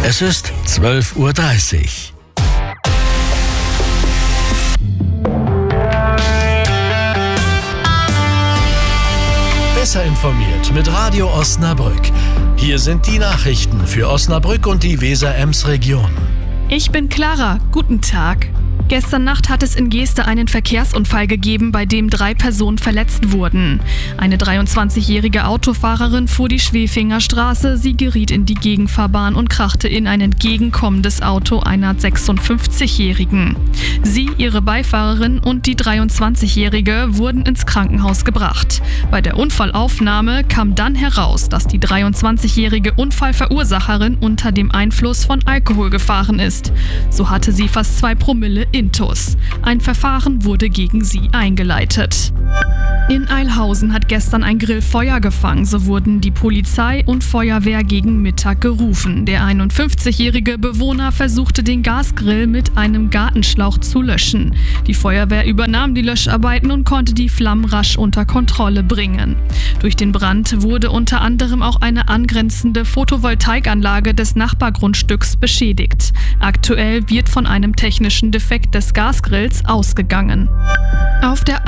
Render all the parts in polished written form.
Es ist 12:30 Uhr. Besser informiert mit Radio Osnabrück. Hier sind die Nachrichten für Osnabrück und die Weser-Ems-Region. Ich bin Clara. Guten Tag. Gestern Nacht hat es in Geeste einen Verkehrsunfall gegeben, bei dem 3 Personen verletzt wurden. Eine 23-jährige Autofahrerin fuhr die Schwefinger Straße, sie geriet in die Gegenfahrbahn und krachte in ein entgegenkommendes Auto einer 56-jährigen. Sie, ihre Beifahrerin und die 23-jährige wurden ins Krankenhaus gebracht. Bei der Unfallaufnahme kam dann heraus, dass die 23-jährige Unfallverursacherin unter dem Einfluss von Alkohol gefahren ist. So hatte sie fast 2 Promille Intus. Ein Verfahren wurde gegen sie eingeleitet. In Eilhausen hat gestern ein Grill Feuer gefangen. So wurden die Polizei und Feuerwehr gegen Mittag gerufen. Der 51-jährige Bewohner versuchte den Gasgrill mit einem Gartenschlauch zu löschen. Die Feuerwehr übernahm die Löscharbeiten und konnte die Flammen rasch unter Kontrolle bringen. Durch den Brand wurde unter anderem auch eine angrenzende Photovoltaikanlage des Nachbargrundstücks beschädigt. Aktuell wird von einem technischen Defekt des Gasgrills ausgegangen. Auf der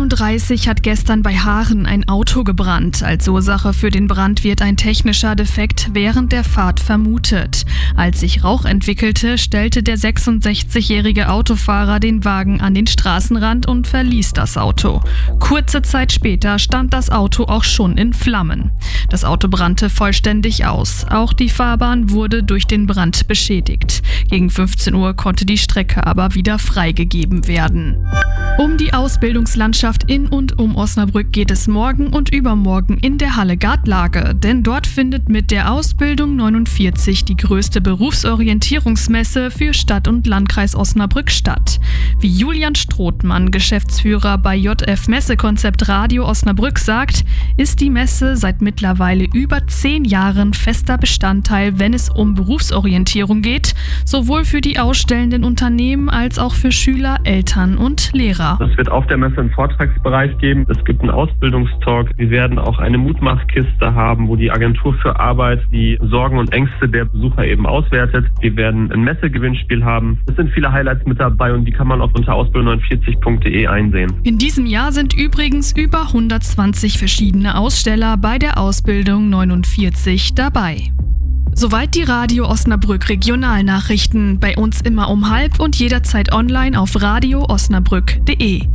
A31 hat gestern bei Haaren ein Auto gebrannt. Als Ursache für den Brand wird ein technischer Defekt während der Fahrt vermutet. Als sich Rauch entwickelte, stellte der 66-jährige Autofahrer den Wagen an den Straßenrand und verließ das Auto. Kurze Zeit später stand das Auto auch schon in Flammen. Das Auto brannte vollständig aus. Auch die Fahrbahn wurde durch den Brand beschädigt. Gegen 15 Uhr konnte die Strecke aber wieder freigegeben werden. Um die Ausbildungslandschaft in und um Osnabrück geht es morgen und übermorgen in der Halle Gartlage, denn dort findet mit der Ausbildung 49 die größte Berufsorientierungsmesse für Stadt und Landkreis Osnabrück statt. Wie Julian Strothmann, Geschäftsführer bei JF Messekonzept Radio Osnabrück, sagt, ist die Messe seit mittlerweile über 10 Jahren fester Bestandteil, wenn es um Berufsorientierung geht, sowohl für die ausstellenden Unternehmen als auch für Schüler, Eltern und Lehrer. Es wird auf der Messe einen Vortragsbereich geben. Es gibt einen Ausbildungstalk. Wir werden auch eine Mutmachkiste haben, wo die Agentur für Arbeit die Sorgen und Ängste der Besucher eben auswertet. Wir werden ein Messegewinnspiel haben. Es sind viele Highlights mit dabei und die kann man auch unter ausbildung49.de einsehen. In diesem Jahr sind übrigens über 120 verschiedene Aussteller bei der Ausbildung 49 dabei. Soweit die Radio Osnabrück Regionalnachrichten. Bei uns immer um 12:30 und jederzeit online auf radioosnabrück.de.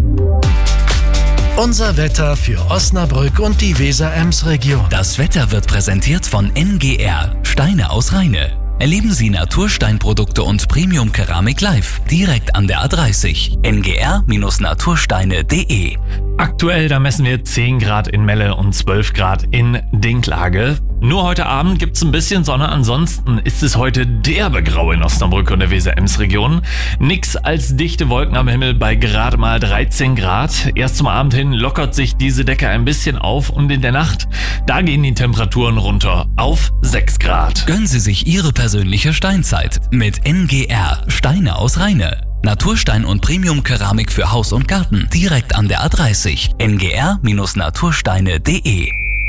Unser Wetter für Osnabrück und die Weser-Ems-Region. Das Wetter wird präsentiert von NGR, Steine aus Rheine. Erleben Sie Natursteinprodukte und Premium-Keramik live, direkt an der A30. ngr-natursteine.de. Aktuell, da messen wir 10 Grad in Melle und 12 Grad in Dinklage. Nur heute Abend gibt es ein bisschen Sonne, ansonsten ist es heute derbe grau in Osnabrück und der Weser-Ems-Region. Nix als dichte Wolken am Himmel bei gerade mal 13 Grad. Erst zum Abend hin lockert sich diese Decke ein bisschen auf und in der Nacht, da gehen die Temperaturen runter auf 6 Grad. Gönnen Sie sich Ihre persönliche Steinzeit mit NGR, Steine aus Rheine. Naturstein und Premium-Keramik für Haus und Garten, direkt an der A30. ngr-natursteine.de.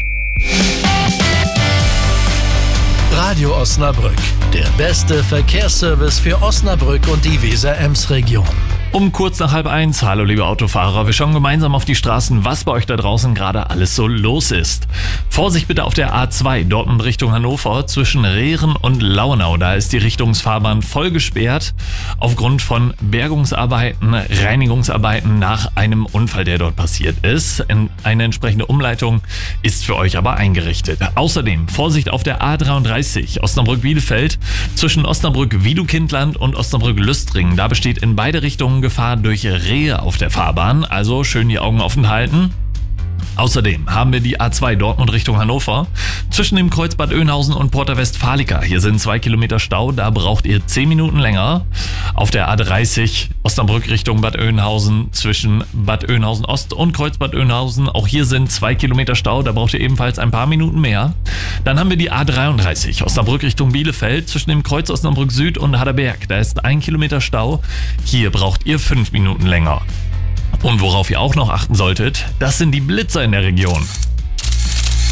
Radio Osnabrück, der beste Verkehrsservice für Osnabrück und die Weser-Ems-Region. Um kurz nach 12:30, hallo liebe Autofahrer, wir schauen gemeinsam auf die Straßen, was bei euch da draußen gerade alles so los ist. Vorsicht bitte auf der A2, Dortmund Richtung Hannover, zwischen Rehren und Lauenau. Da ist die Richtungsfahrbahn voll gesperrt, aufgrund von Bergungsarbeiten, Reinigungsarbeiten nach einem Unfall, der dort passiert ist. Eine entsprechende Umleitung ist für euch aber eingerichtet. Außerdem Vorsicht auf der A33, Osnabrück-Bielefeld, zwischen Osnabrück-Wiedukindland und Osnabrück-Lüstringen. Da besteht in beide Richtungen Gefahr durch Rehe auf der Fahrbahn, also schön die Augen offen halten. Außerdem haben wir die A2 Dortmund Richtung Hannover. Zwischen dem Kreuz Bad Oeynhausen und Porta Westfalica. Hier sind 2 Kilometer Stau, da braucht ihr 10 Minuten länger. Auf der A30 Osnabrück Richtung Bad Oeynhausen zwischen Bad Oeynhausen Ost und Kreuz Bad Oeynhausen. Auch hier sind 2 Kilometer Stau, da braucht ihr ebenfalls ein paar Minuten mehr. Dann haben wir die A33 Osnabrück Richtung Bielefeld zwischen dem Kreuz Osnabrück Süd und Harderberg. Da ist 1 Kilometer Stau. Hier braucht ihr 5 Minuten länger. Und worauf ihr auch noch achten solltet, das sind die Blitzer in der Region.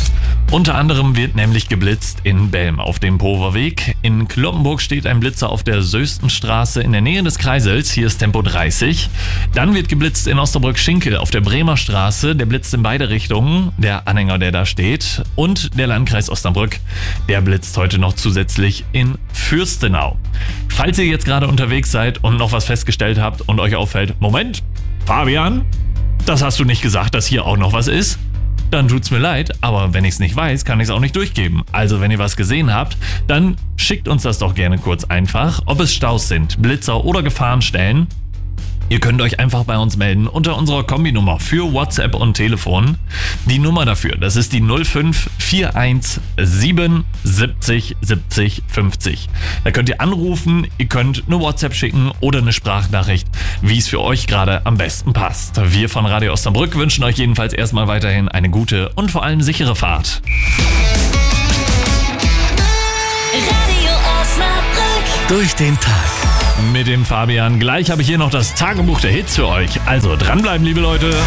Unter anderem wird nämlich geblitzt in Belm auf dem Poverweg. In Cloppenburg steht ein Blitzer auf der Söstenstraße in der Nähe des Kreisels. Hier ist Tempo 30. Dann wird geblitzt in Osterbrück-Schinkel auf der Bremer Straße. Der blitzt in beide Richtungen, der Anhänger, der da steht. Und der Landkreis Osnabrück, der blitzt heute noch zusätzlich in Fürstenau. Falls ihr jetzt gerade unterwegs seid und noch was festgestellt habt und euch auffällt, Moment, Fabian, das hast du nicht gesagt, dass hier auch noch was ist? Dann tut's mir leid, aber wenn ich's nicht weiß, kann ich's auch nicht durchgeben. Also wenn ihr was gesehen habt, dann schickt uns das doch gerne kurz einfach, ob es Staus sind, Blitzer oder Gefahrenstellen. Ihr könnt euch einfach bei uns melden unter unserer Kombinummer für WhatsApp und Telefon. Die Nummer dafür, das ist die 0541 77 70 50. Da könnt ihr anrufen, ihr könnt eine WhatsApp schicken oder eine Sprachnachricht, wie es für euch gerade am besten passt. Wir von Radio Osnabrück wünschen euch jedenfalls erstmal weiterhin eine gute und vor allem sichere Fahrt. Radio Osnabrück. Durch den Tag. Mit dem Fabian. Gleich habe ich hier noch das Tagebuch der Hits für euch. Also dranbleiben, liebe Leute.